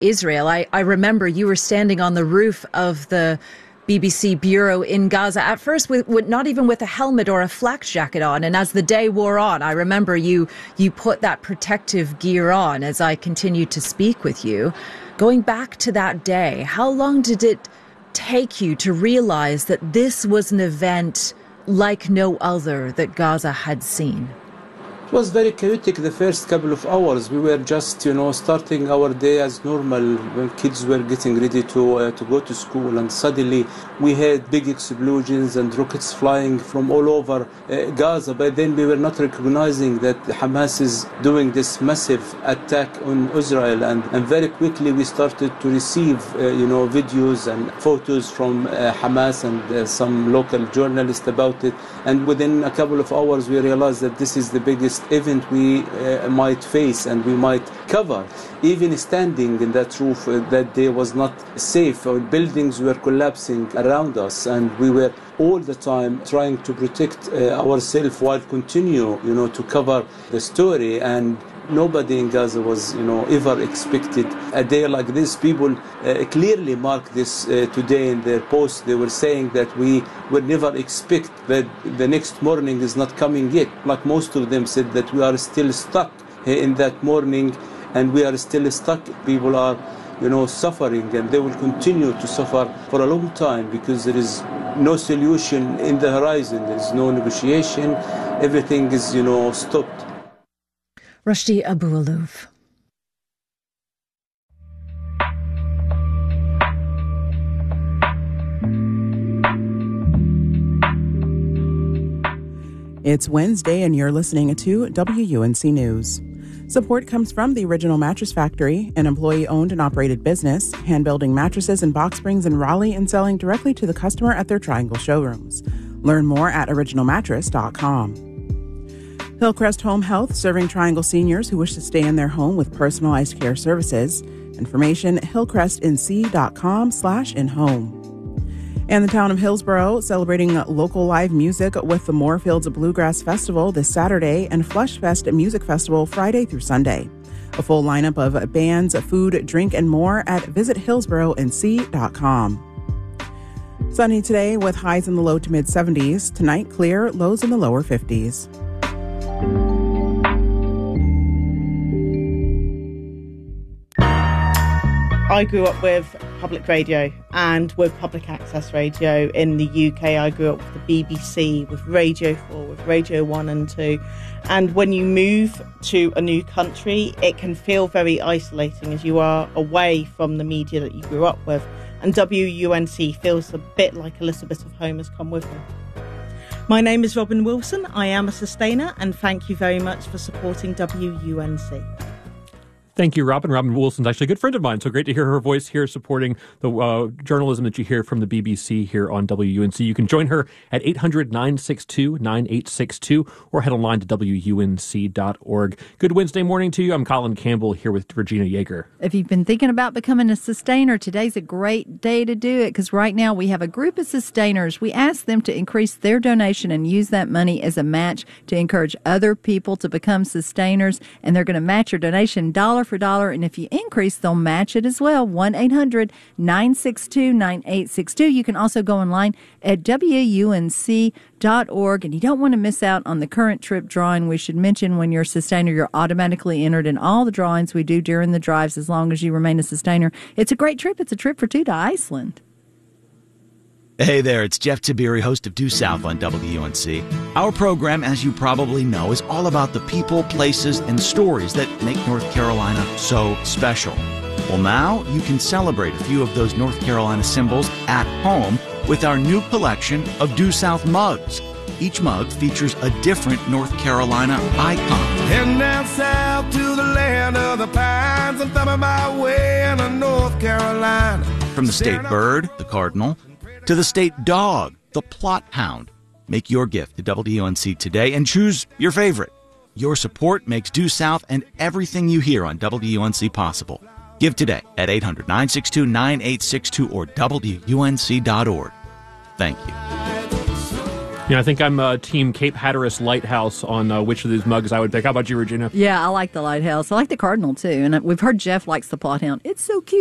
Israel. I remember you were standing on the roof of the BBC bureau in Gaza, at first with not even with a helmet or a flak jacket on. And as the day wore on, I remember you put that protective gear on as I continued to speak with you. Going back to that day, how long did it take you to realize that this was an event like no other that Gaza had seen? It was very chaotic the first couple of hours. We were just, starting our day as normal when kids were getting ready to go to school, and suddenly we had big explosions and rockets flying from all over Gaza. But then we were not recognizing that Hamas is doing this massive attack on Israel, and very quickly we started to receive, videos and photos from Hamas and some local journalists about it. And within a couple of hours, we realized that this is the biggest event we might face and we might cover. Even standing in that roof that day was not safe. Our buildings were collapsing around us, and we were all the time trying to protect ourselves while continue, to cover the story. And nobody in Gaza was, ever expected a day like this. People clearly marked this today in their posts. They were saying that we would never expect that the next morning is not coming yet. Like most of them said that we are still stuck in that morning, and we are still stuck. People are, suffering, and they will continue to suffer for a long time because there is no solution in the horizon. There is no negotiation. Everything is, stopped. Rushdie Abu-Alouf. It's Wednesday and you're listening to WUNC News. Support comes from the Original Mattress Factory, an employee-owned and operated business, hand-building mattresses and box springs in Raleigh and selling directly to the customer at their Triangle showrooms. Learn more at originalmattress.com. Hillcrest Home Health, serving Triangle seniors who wish to stay in their home with personalized care services. Information, hillcrestnc.com/inhome. And the town of Hillsborough, celebrating local live music with the Moorfields Bluegrass Festival this Saturday and Flush Fest Music Festival Friday through Sunday. A full lineup of bands, food, drink, and more at visithillsboroughNC.com. Sunny today with highs in the low to mid-70s. Tonight, clear, lows in the lower 50s. I grew up with public radio and with public access radio in the UK. I grew up with the BBC, with Radio 4, with Radio 1 and 2. And when you move to a new country, it can feel very isolating as you are away from the media that you grew up with. And WUNC feels a bit like a little bit of home has come with me. My name is Robin Wilson. I am a sustainer, and thank you very much for supporting WUNC. Thank you, Robin. Robin Wilson's actually a good friend of mine, so great to hear her voice here supporting the journalism that you hear from the BBC here on WUNC. You can join her at 800-962-9862 or head online to WUNC.org. Good Wednesday morning to you. I'm Colin Campbell here with Regina Yeager. If you've been thinking about becoming a sustainer, today's a great day to do it because right now we have a group of sustainers. We ask them to increase their donation and use that money as a match to encourage other people to become sustainers, and they're going to match your donation dollar for dollar, and if you increase, they'll match it as well. 1-800-962-9862. You can also go online at WUNC.org, and you don't want to miss out on the current trip drawing. We should mention when you're a sustainer, you're automatically entered in all the drawings we do during the drives as long as you remain a sustainer. It's a great trip. It's a trip for two to Iceland. Hey there, it's Jeff Tiberi, host of Due South on WUNC. Our program, as you probably know, is all about the people, places, and stories that make North Carolina so special. Well, now you can celebrate a few of those North Carolina symbols at home with our new collection of Due South mugs. Each mug features a different North Carolina icon. Heading down south to the land of the pines, I'm thumbing my way into North Carolina. From the state bird, the cardinal, to the state dog, the plot hound. Make your gift to WUNC today and choose your favorite. Your support makes Due South and everything you hear on WUNC possible. Give today at 800-962-9862 or WUNC.org. Thank you. Yeah, I think I'm Team Cape Hatteras Lighthouse on which of these mugs I would pick. How about you, Regina? Yeah, I like the lighthouse. I like the cardinal, too. And we've heard Jeff likes the pot hound. It's so cute.